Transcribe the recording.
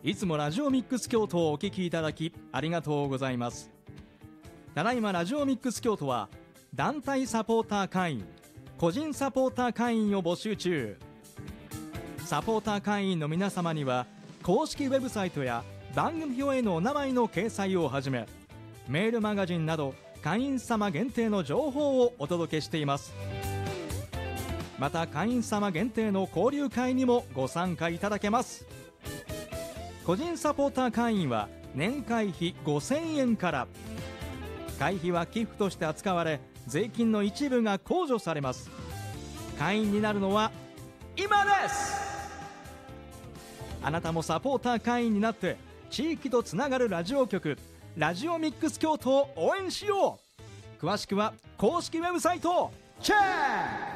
いつもラジオミックス京都をお聞きいただきありがとうございます。ただいまラジオミックス京都は団体サポーター会員、個人サポーター会員を募集中。サポーター会員の皆様には公式ウェブサイトや番組表へのお名前の掲載をはじめ、メールマガジンなど会員様限定の情報をお届けしています。また会員様限定の交流会にもご参加いただけます。個人サポーター会員は年会費5000円から。会費は寄付として扱われ、税金の一部が控除されます。会員になるのは今です。あなたもサポーター会員になって地域とつながるラジオ局ラジオミックス京都を応援しよう。詳しくは公式ウェブサイトをチェック。